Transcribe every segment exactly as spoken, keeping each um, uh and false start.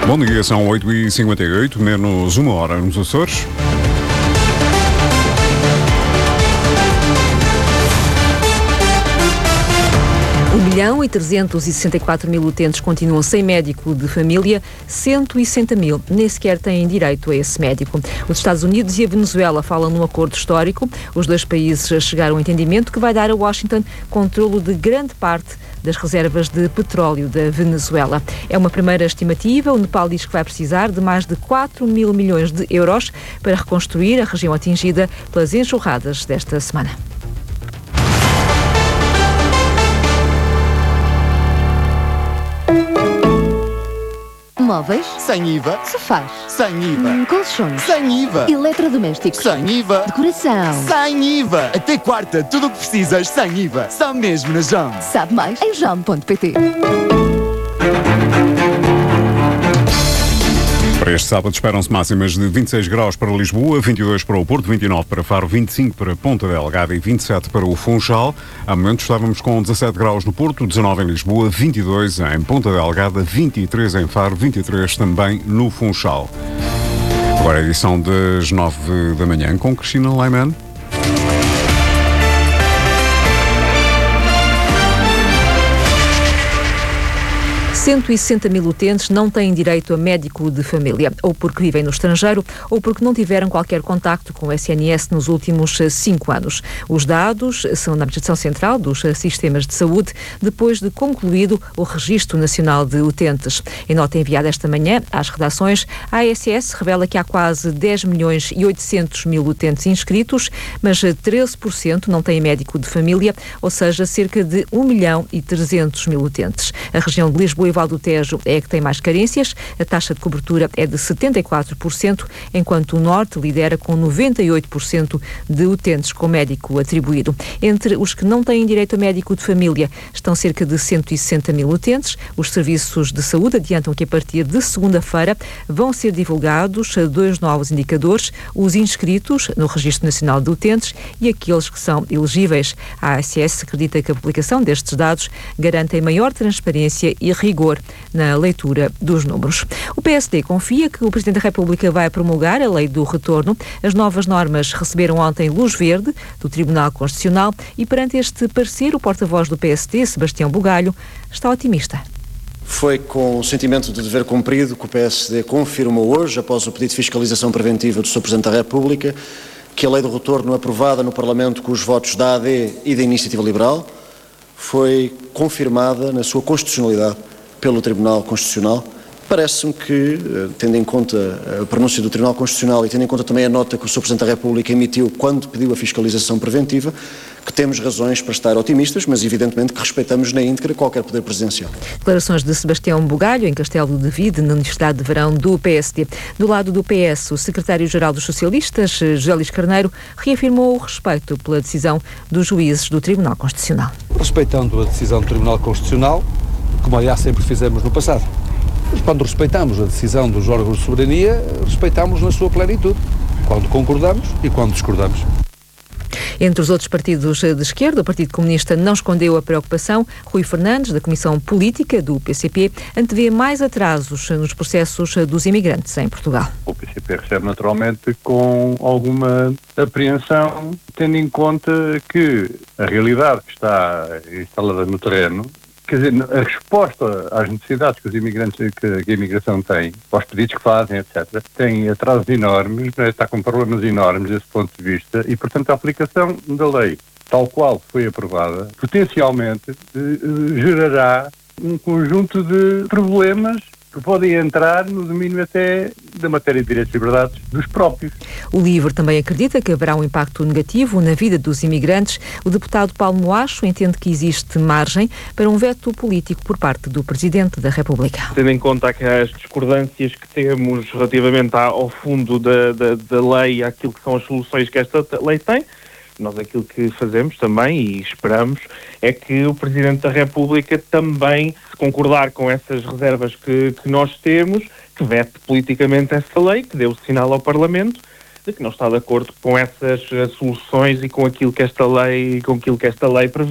Bom dia, são oito e cinquenta e oito, menos uma hora nos Açores. um milhão e trezentos e sessenta e quatro mil utentes continuam sem médico de família, cento e sessenta mil nem sequer têm direito a esse médico. Os Estados Unidos e a Venezuela falam num acordo histórico. Os dois países chegaram a um entendimento que vai dar a Washington controlo de grande parte das reservas de petróleo da Venezuela. É uma primeira estimativa. O Nepal diz que vai precisar de mais de quatro mil milhões de euros para reconstruir a região atingida pelas enxurradas desta semana. Móveis? Sem I V A. Sofás? Sem I V A. Hum, colchões? Sem I V A. Eletrodomésticos? Sem I V A. Decoração? Sem I V A. Até quarta, tudo o que precisas sem I V A. Só mesmo na Jome. Sabe mais em jome ponto pt. Para este sábado esperam-se máximas de vinte e seis graus para Lisboa, vinte e dois para o Porto, vinte e nove para Faro, vinte e cinco para Ponta Delgada e vinte e sete para o Funchal. Há momentos estávamos com dezassete graus no Porto, dezanove em Lisboa, vinte e dois em Ponta Delgada, vinte e três em Faro, vinte e três também no Funchal. Agora a edição das nove da manhã com Cristina Leiman. cento e sessenta mil utentes não têm direito a médico de família, ou porque vivem no estrangeiro, ou porque não tiveram qualquer contacto com o S N S nos últimos cinco anos. Os dados são da Administração Central dos Sistemas de Saúde, depois de concluído o Registro Nacional de Utentes. Em nota enviada esta manhã às redações, a A S S revela que há quase dez milhões e oitocentos mil utentes inscritos, mas treze por cento não têm médico de família, ou seja, cerca de um milhão e trezentos mil utentes. A região de Lisboa e Val do Tejo é a que tem mais carências. A taxa de cobertura é de setenta e quatro por cento, enquanto o Norte lidera com noventa e oito por cento de utentes com médico atribuído. Entre os que não têm direito a médico de família estão cerca de cento e sessenta mil utentes. Os serviços de saúde adiantam que a partir de segunda-feira vão ser divulgados dois novos indicadores: os inscritos no Registro Nacional de Utentes e aqueles que são elegíveis. A A S S acredita que a publicação destes dados garante maior transparência e rigor na leitura dos números. O P S D confia que o Presidente da República vai promulgar a lei do retorno. As novas normas receberam ontem luz verde do Tribunal Constitucional e, perante este parecer, o porta-voz do P S D, Sebastião Bugalho, está otimista. Foi com o sentimento de dever cumprido que o P S D confirmou hoje, após o pedido de fiscalização preventiva do senhor Presidente da República, que a lei do retorno aprovada no Parlamento com os votos da A D e da Iniciativa Liberal foi confirmada na sua constitucionalidade pelo Tribunal Constitucional. Parece-me que, tendo em conta a pronúncia do Tribunal Constitucional e tendo em conta também a nota que o senhor Presidente da República emitiu quando pediu a fiscalização preventiva, que temos razões para estar otimistas, mas evidentemente que respeitamos na íntegra qualquer poder presidencial. Declarações de Sebastião Bugalho em Castelo de Vide, na Universidade de Verão do P S D. Do lado do P S, o secretário-geral dos Socialistas, José Luís Carneiro, reafirmou o respeito pela decisão dos juízes do Tribunal Constitucional. Respeitando a decisão do Tribunal Constitucional, como aliás sempre fizemos no passado. Quando respeitamos a decisão dos órgãos de soberania, respeitamos na sua plenitude, quando concordamos e quando discordamos. Entre os outros partidos de esquerda, o Partido Comunista não escondeu a preocupação. Rui Fernandes, da Comissão Política do P C P, antevê mais atrasos nos processos dos imigrantes em Portugal. O P C P recebe naturalmente com alguma apreensão, tendo em conta que a realidade que está instalada no terreno, quer dizer, a resposta às necessidades que os imigrantes, que, que a imigração tem, aos pedidos que fazem, etcétera, tem atrasos enormes, né, está com problemas enormes desse ponto de vista e, portanto, a aplicação da lei, tal qual foi aprovada, potencialmente eh, gerará um conjunto de problemas que podem entrar no domínio até da matéria de direitos e liberdades dos próprios. O LIVRE também acredita que haverá um impacto negativo na vida dos imigrantes. O deputado Paulo Moacho entende que existe margem para um veto político por parte do Presidente da República. Tendo em conta as discordâncias que temos relativamente ao fundo da, da, da lei, àquilo que são as soluções que esta lei tem, nós aquilo que fazemos também e esperamos é que o Presidente da República também, se concordar com essas reservas que, que nós temos, que vete politicamente essa lei, que dê o sinal ao Parlamento de que não está de acordo com essas soluções e com aquilo que esta lei, com aquilo que esta lei prevê,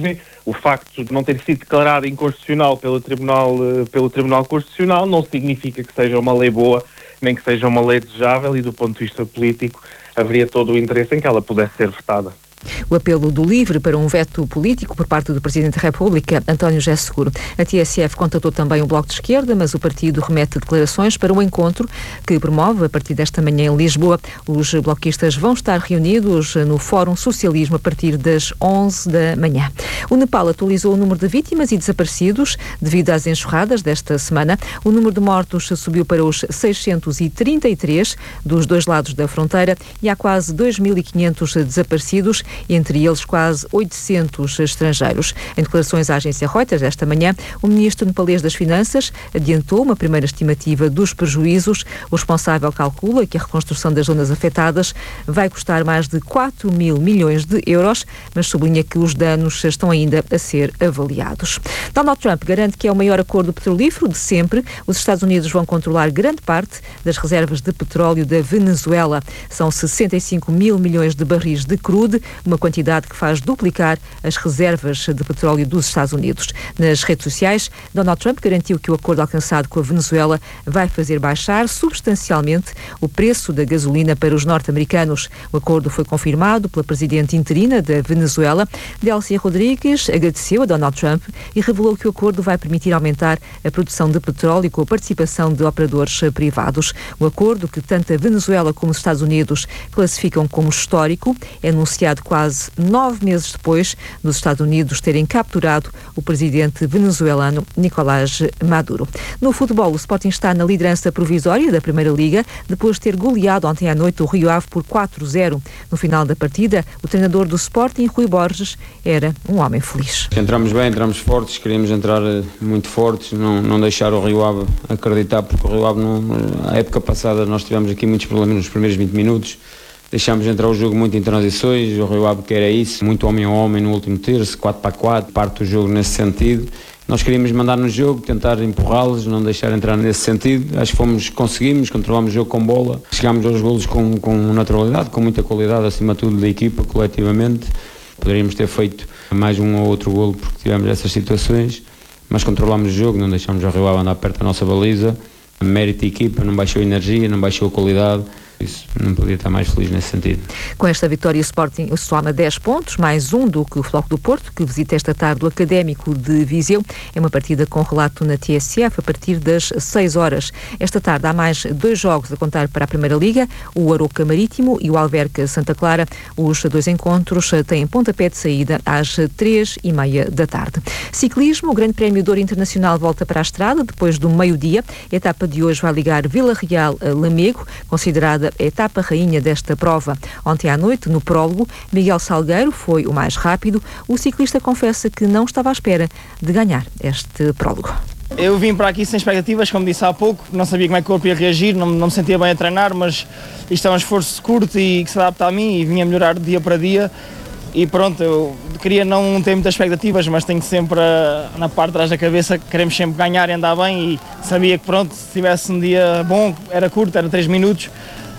O facto de não ter sido declarado inconstitucional pelo Tribunal, pelo Tribunal Constitucional não significa que seja uma lei boa, nem que seja uma lei desejável, e do ponto de vista político haveria todo o interesse em que ela pudesse ser votada. O apelo do LIVRE para um veto político por parte do Presidente da República, António José Seguro. A T S F contatou também o Bloco de Esquerda, mas o partido remete declarações para o encontro que promove a partir desta manhã em Lisboa. Os bloquistas vão estar reunidos no Fórum Socialismo a partir das onze da manhã. O Nepal atualizou o número de vítimas e desaparecidos devido às enxurradas desta semana. O número de mortos subiu para os seiscentos e trinta e três dos dois lados da fronteira e há quase dois mil e quinhentos desaparecidos, entre eles quase oitocentos estrangeiros. Em declarações à agência Reuters esta manhã, o ministro nepalês das Finanças adiantou uma primeira estimativa dos prejuízos. O responsável calcula que a reconstrução das zonas afetadas vai custar mais de quatro mil milhões de euros, mas sublinha que os danos estão ainda a ser avaliados. Donald Trump garante que é o maior acordo petrolífero de sempre. Os Estados Unidos vão controlar grande parte das reservas de petróleo da Venezuela. São sessenta e cinco mil milhões de barris de crude, uma quantidade que faz duplicar as reservas de petróleo dos Estados Unidos. Nas redes sociais, Donald Trump garantiu que o acordo alcançado com a Venezuela vai fazer baixar substancialmente o preço da gasolina para os norte-americanos. O acordo foi confirmado pela presidente interina da Venezuela. Delcy Rodrigues agradeceu a Donald Trump e revelou que o acordo vai permitir aumentar a produção de petróleo com a participação de operadores privados. O acordo, que tanto a Venezuela como os Estados Unidos classificam como histórico, é anunciado quase nove meses depois dos Estados Unidos terem capturado o presidente venezuelano Nicolás Maduro. No futebol, o Sporting está na liderança provisória da Primeira Liga, depois de ter goleado ontem à noite o Rio Ave por quatro a zero. No final da partida, o treinador do Sporting, Rui Borges, era um homem feliz. Entramos bem, entramos fortes, queríamos entrar muito fortes, não, não deixar o Rio Ave acreditar, porque o Rio Ave, não, a época passada, nós tivemos aqui muitos problemas nos primeiros vinte minutos. Deixámos entrar o jogo muito em transições, o Rio Ave que era isso, muito homem a homem no último terço, quatro para quatro, parte do jogo nesse sentido. Nós queríamos mandar no jogo, tentar empurrá-los, não deixar entrar nesse sentido. Acho que fomos, conseguimos, controlámos o jogo com bola, chegámos aos golos com, com naturalidade, com muita qualidade, acima de tudo da equipa, coletivamente. Poderíamos ter feito mais um ou outro golo porque tivemos essas situações, mas controlámos o jogo, não deixámos o Rio Ave andar perto da nossa baliza. Mérito da equipa, não baixou a energia, não baixou a qualidade. Isso, não podia estar mais feliz nesse sentido. Com esta vitória, o Sporting soma dez pontos, mais um do que o Floco do Porto, que visita esta tarde o Académico de Viseu. É uma partida com relato na T S F a partir das seis horas. Esta tarde há mais dois jogos a contar para a Primeira Liga, o Aroca Marítimo e o Alverca Santa Clara. Os dois encontros têm pontapé de saída às três e meia da tarde. Ciclismo, o Grande Prémio Douro Internacional volta para a estrada depois do meio-dia. A etapa de hoje vai ligar Vila Real a Lamego, considerada a etapa rainha desta prova. Ontem à noite, no prólogo, Miguel Salgueiro foi o mais rápido. O ciclista confessa que não estava à espera de ganhar este prólogo. Eu vim para aqui sem expectativas, como disse há pouco, não sabia como é que o corpo ia reagir, não, não me sentia bem a treinar, mas isto é um esforço curto e que se adapta a mim e vinha a melhorar dia para dia. E pronto, eu queria não ter muitas expectativas, mas tenho sempre a, na parte de trás da cabeça que queremos sempre ganhar e andar bem, e sabia que pronto, se tivesse um dia bom, era curto, era três minutos,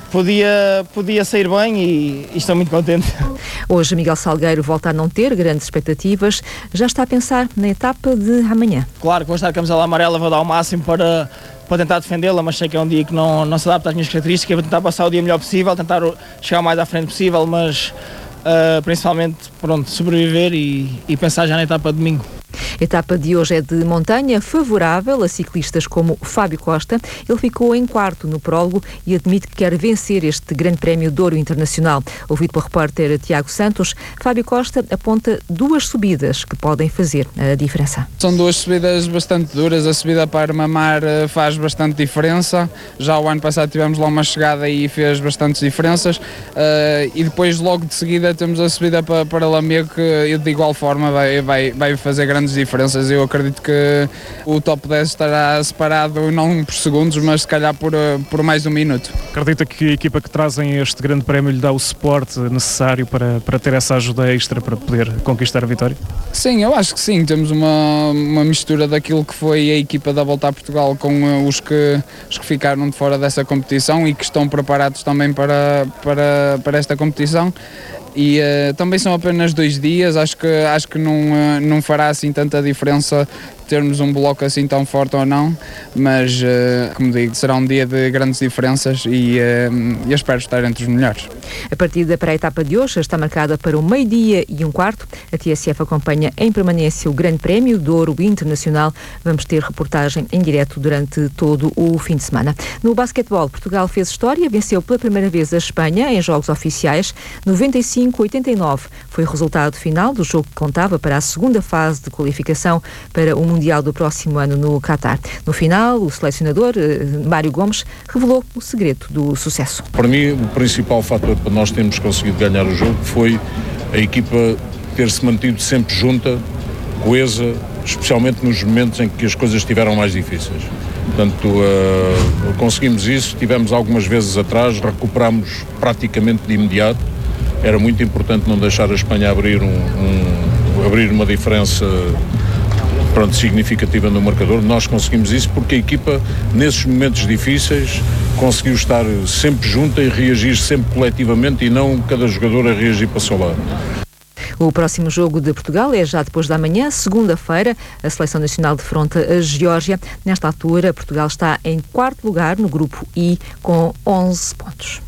Podia, podia sair bem e, e estou muito contente. Hoje Miguel Salgueiro volta a não ter grandes expectativas, já está a pensar na etapa de amanhã. Claro que vou estar de camisola amarela, vou dar o máximo para, para tentar defendê-la, mas sei que é um dia que não, não se adapta às minhas características, vou tentar passar o dia melhor possível, tentar chegar o mais à frente possível, mas uh, principalmente pronto, sobreviver e, e pensar já na etapa de domingo. A etapa de hoje é de montanha, favorável a ciclistas como Fábio Costa. Ele ficou em quarto no prólogo e admite que quer vencer este Grande Prémio Douro Internacional. Ouvido pelo repórter Tiago Santos, Fábio Costa aponta duas subidas que podem fazer a diferença. São duas subidas bastante duras. A subida para Armamar faz bastante diferença. Já o ano passado tivemos lá uma chegada e fez bastantes diferenças. Uh, e depois, logo de seguida, temos a subida para, para Lamego, que de igual forma vai, vai, vai fazer grandes diferenças. Eu acredito que o top dez estará separado não por segundos, mas se calhar por, por mais um minuto. Acredita que a equipa que trazem este grande prémio lhe dá o suporte necessário para, para ter essa ajuda extra para poder conquistar a vitória? Sim, eu acho que sim. Temos uma, uma mistura daquilo que foi a equipa da Volta a Portugal com os que, os que ficaram de fora dessa competição e que estão preparados também para, para, para esta competição. e uh, também são apenas dois dias, acho que, acho que não, uh, não fará assim tanta diferença termos um bloco assim tão forte ou não, mas, uh, como digo, será um dia de grandes diferenças e uh, eu espero estar entre os melhores. A partida para a etapa de hoje está marcada para o meio-dia e um quarto. A T S F acompanha em permanência o Grande Prémio do Ouro Internacional. Vamos ter reportagem em direto durante todo o fim de semana. No basquetebol, Portugal fez história, venceu pela primeira vez a Espanha em jogos oficiais. noventa e cinco a oitenta e nove foi o resultado final do jogo que contava para a segunda fase de qualificação para o Mundial do próximo ano no Qatar. No final, o selecionador Mário Gomes revelou o segredo do sucesso. Para mim, o principal fator para nós termos conseguido ganhar o jogo foi a equipa ter-se mantido sempre junta, coesa, especialmente nos momentos em que as coisas estiveram mais difíceis. Portanto, uh, conseguimos isso, tivemos algumas vezes atrás, recuperámos praticamente de imediato. Era muito importante não deixar a Espanha abrir, um, um, abrir uma diferença pronto, significativa no marcador. Nós conseguimos isso porque a equipa, nesses momentos difíceis, conseguiu estar sempre junta e reagir sempre coletivamente e não cada jogador a reagir para o seu lado. O próximo jogo de Portugal é já depois da manhã, segunda-feira. A Seleção Nacional defronta a Geórgia. Nesta altura, Portugal está em quarto lugar no grupo I com onze pontos.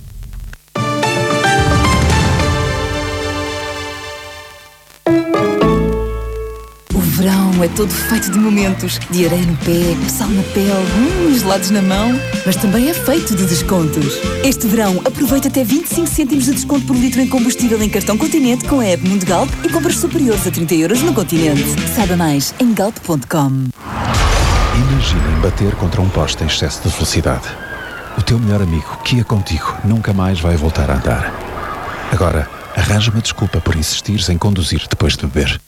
O verão é todo feito de momentos, de areia no pé, sal na pele, hum, gelados na mão, mas também é feito de descontos. Este verão, aproveita até vinte e cinco cêntimos de desconto por litro em combustível em cartão Continente com a app Mundo Galp e compras superiores a trinta euros no Continente. Saiba mais em galp ponto com. Imaginem bater contra um poste em excesso de velocidade. O teu melhor amigo, que ia contigo, nunca mais vai voltar a andar. Agora, arranja uma desculpa por insistires em conduzir depois de beber.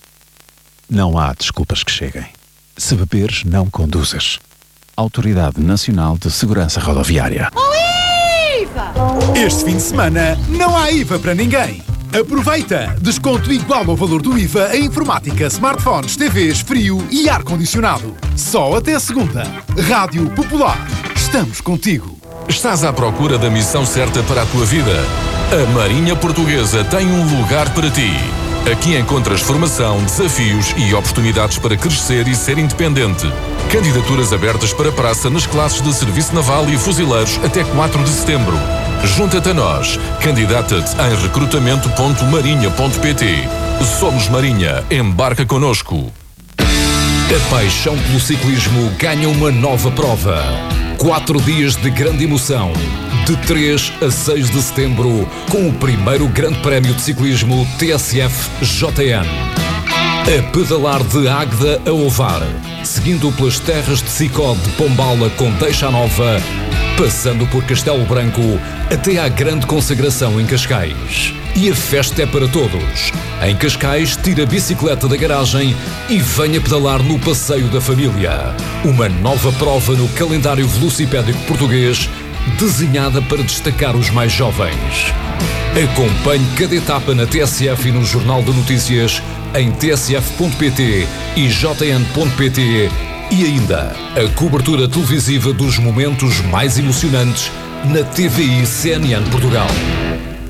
Não há desculpas que cheguem. Se beberes, não conduzas. Autoridade Nacional de Segurança Rodoviária. Oh, I V A! Este fim de semana não há I V A para ninguém. Aproveita! Desconto igual ao valor do I V A em informática, smartphones, T Vs, frio e ar-condicionado. Só até segunda. Rádio Popular. Estamos contigo. Estás à procura da missão certa para a tua vida? A Marinha Portuguesa tem um lugar para ti. Aqui encontras formação, desafios e oportunidades para crescer e ser independente. Candidaturas abertas para praça nas classes de Serviço Naval e Fuzileiros até quatro de setembro. Junta-te a nós. Candidata-te em recrutamento ponto marinha ponto pt. Somos Marinha. Embarca connosco. A paixão pelo ciclismo ganha uma nova prova. Quatro dias de grande emoção. De três a seis de setembro, com o primeiro Grande Prémio de Ciclismo T S F J N. A pedalar de Águeda a Ovar, seguindo pelas terras de Sicó de Pombala com Deixa Nova, passando por Castelo Branco até à grande consagração em Cascais. E a festa é para todos. Em Cascais, tira a bicicleta da garagem e venha pedalar no Passeio da Família. Uma nova prova no calendário velocipédico português, desenhada para destacar os mais jovens. Acompanhe cada etapa na T S F e no Jornal de Notícias em t s f ponto p t e j n ponto p t e ainda a cobertura televisiva dos momentos mais emocionantes na T V I C N N Portugal.